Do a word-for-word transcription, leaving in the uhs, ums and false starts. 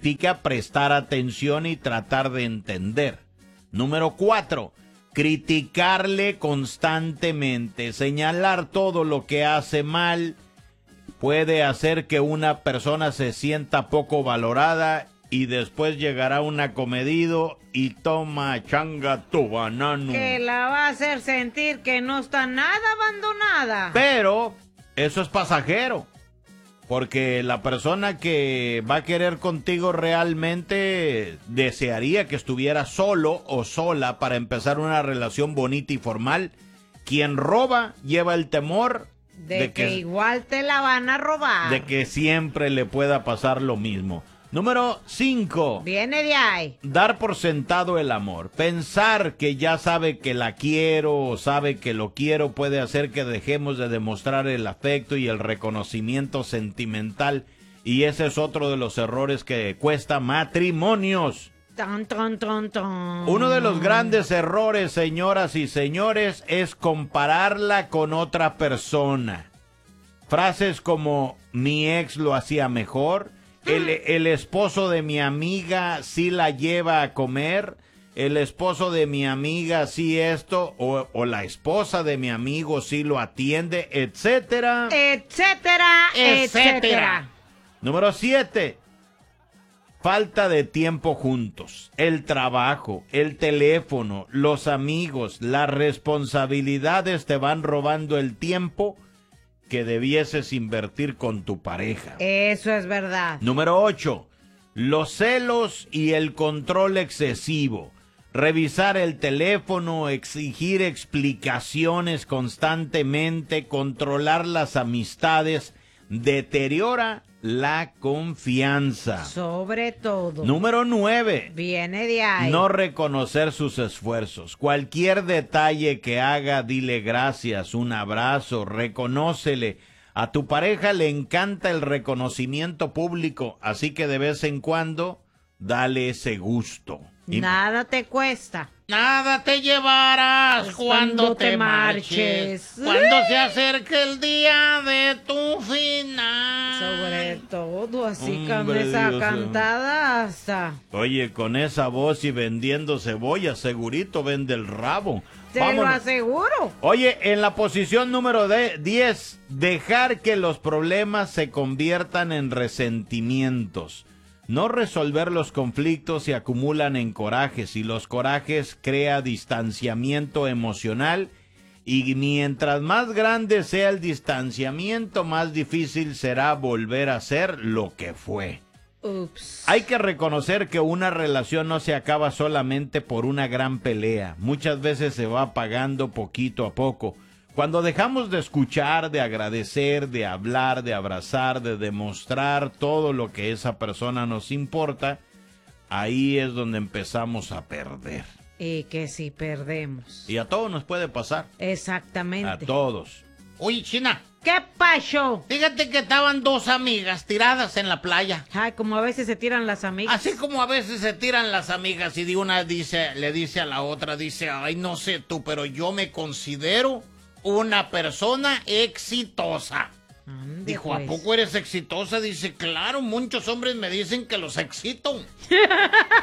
significa prestar atención y tratar de entender. Número cuatro, criticarle constantemente, señalar todo lo que hace mal, puede hacer que una persona se sienta poco valorada y después llegará un acomedido y toma changa tu banano. Que la va a hacer sentir que no está nada abandonada. Pero eso es pasajero, porque la persona que va a querer contigo realmente desearía que estuviera solo o sola para empezar una relación bonita y formal. Quien roba lleva el temor de, de que, que igual te la van a robar. de que siempre le pueda pasar lo mismo. Número cinco. Viene de ahí. Dar por sentado el amor. Pensar que ya sabe que la quiero o sabe que lo quiero puede hacer que dejemos de demostrar el afecto y el reconocimiento sentimental. Y ese es otro de los errores que cuesta matrimonios. Ton, ton, ton, ton. Uno de los grandes errores, señoras y señores, es compararla con otra persona. Frases como mi ex lo hacía mejor. El, el esposo de mi amiga sí la lleva a comer, el esposo de mi amiga sí esto, o, o la esposa de mi amigo sí lo atiende, etcétera. Etcétera, etcétera. Número siete. Falta de tiempo juntos. El trabajo, el teléfono, los amigos, las responsabilidades te van robando el tiempo que debieses invertir con tu pareja. Eso es verdad. Número ocho. Los celos y el control excesivo. Revisar el teléfono, exigir explicaciones constantemente, controlar las amistades, deteriora la confianza. Sobre todo. Número nueve. Viene de ahí. No reconocer sus esfuerzos. Cualquier detalle que haga, dile gracias, un abrazo, reconócele. A tu pareja le encanta el reconocimiento público, así que de vez en cuando, dale ese gusto. Y nada te cuesta. Nada te llevarás pues cuando, cuando te, te marches. marches. Cuando se acerque el día de tu final. Sobre todo, así con Hombre, esa Dios, cantada hasta. Oye, con esa voz y vendiendo cebolla, segurito vende el rabo. Te Vámonos. lo aseguro. Oye, en la posición número diez, dejar que los problemas se conviertan en resentimientos. No resolver los conflictos se acumulan en corajes y los corajes crea distanciamiento emocional y mientras más grande sea el distanciamiento, más difícil será volver a ser lo que fue. Ups. Hay que reconocer que una relación no se acaba solamente por una gran pelea. Muchas veces se va apagando poquito a poco. Cuando dejamos de escuchar, de agradecer, de hablar, de abrazar, de demostrar todo lo que esa persona nos importa, ahí es donde empezamos a perder. Y que si perdemos. Y a todos nos puede pasar. Exactamente. A todos. Oye, China, ¿Qué pasó? fíjate que estaban dos amigas tiradas en la playa. Ay, como a veces se tiran las amigas. Así como a veces se tiran las amigas y de una dice, le dice a la otra, dice, ay, no sé tú, pero yo me considero una persona exitosa. Ande, Dijo, pues. ¿a poco eres exitosa? Dice, claro, muchos hombres me dicen que los excito.